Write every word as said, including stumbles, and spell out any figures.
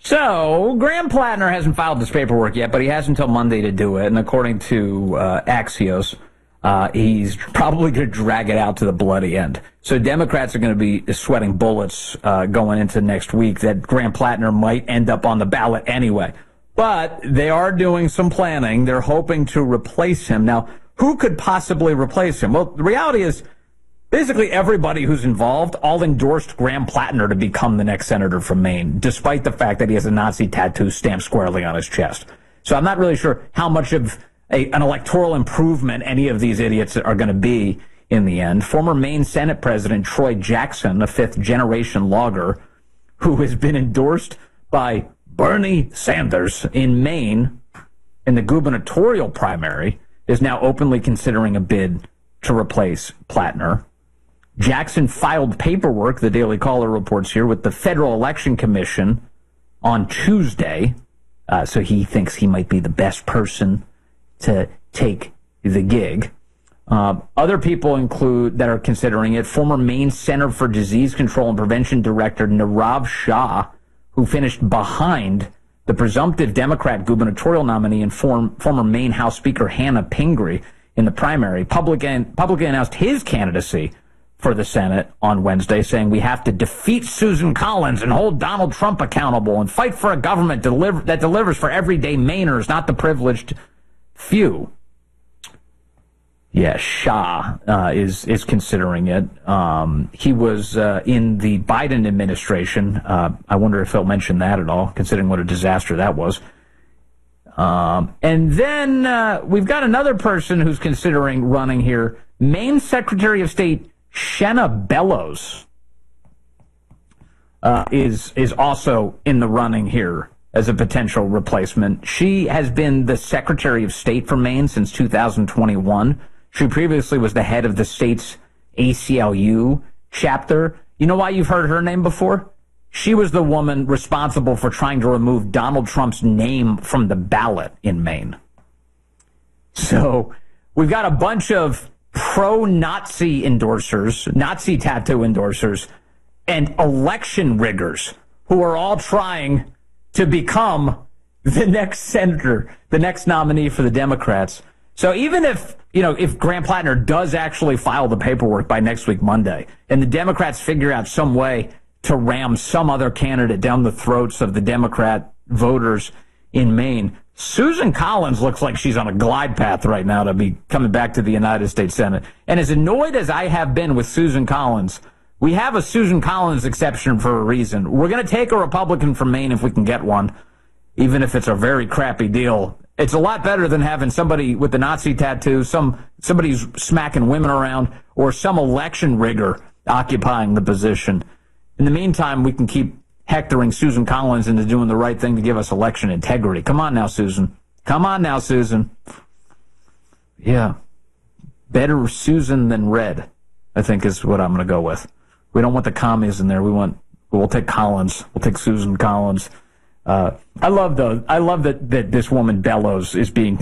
So, Graham Plattner hasn't filed this paperwork yet, but he has until Monday to do it. And according to uh, Axios, uh, he's probably going to drag it out to the bloody end. So Democrats are going to be sweating bullets uh, going into next week that Graham Plattner might end up on the ballot anyway. But they are doing some planning. They're hoping to replace him. Now, who could possibly replace him? Well, the reality is, basically everybody who's involved all endorsed Graham Plattner to become the next senator from Maine, despite the fact that he has a Nazi tattoo stamped squarely on his chest. So I'm not really sure how much of a, an electoral improvement any of these idiots are going to be in the end. Former Maine Senate President Troy Jackson, a fifth-generation logger who has been endorsed by Bernie Sanders in Maine in the gubernatorial primary, is now openly considering a bid to replace Plattner. Jackson filed paperwork, the Daily Caller reports here, with the Federal Election Commission on Tuesday. Uh, so he thinks he might be the best person to take the gig. Uh, other people include that are considering it, former Maine Center for Disease Control and Prevention Director Nirav Shah, who finished behind the presumptive Democrat gubernatorial nominee and form, former Maine House Speaker Hannah Pingree in the primary. Publicly, publicly announced his candidacy for the Senate on Wednesday, saying we have to defeat Susan Collins and hold Donald Trump accountable and fight for a government deliver, that delivers for everyday Mainers, not the privileged few. Yeah, Shah uh, is is considering it. Um, he was uh, in the Biden administration. Uh, I wonder if he'll mention that at all, considering what a disaster that was. Um, and then uh, we've got another person who's considering running here, Maine Secretary of State Shenna Bellows uh, is is also in the running here as a potential replacement. She has been the Secretary of State for Maine since two thousand twenty-one. She previously was the head of the state's A C L U chapter. You know why you've heard her name before? She was the woman responsible for trying to remove Donald Trump's name from the ballot in Maine. So we've got a bunch of pro-Nazi endorsers, Nazi tattoo endorsers, and election riggers who are all trying to become the next senator, the next nominee for the Democrats. So even if, you know, if Graham Plattner does actually file the paperwork by next week, Monday, and the Democrats figure out some way to ram some other candidate down the throats of the Democrat voters in Maine, Susan Collins looks like she's on a glide path right now to be coming back to the United States Senate. And as annoyed as I have been with Susan Collins, we have a Susan Collins exception for a reason. We're going to take a Republican from Maine if we can get one, even if it's a very crappy deal. It's a lot better than having somebody with the Nazi tattoo, some somebody who's smacking women around, or some election rigger occupying the position. In the meantime, we can keep hectoring Susan Collins into doing the right thing to give us election integrity. Come on now, Susan. Come on now, Susan. Yeah. Better Susan than Red, I think is what I'm going to go with. We don't want the commies in there. We want, we'll take Collins. We'll take Susan Collins. Uh, I love though. I love that, that this woman Bellows is being